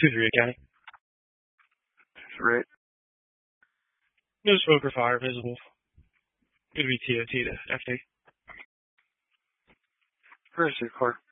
2-3 County. 3. No smoke or fire visible. Going to be TOT to FD. Where's your car?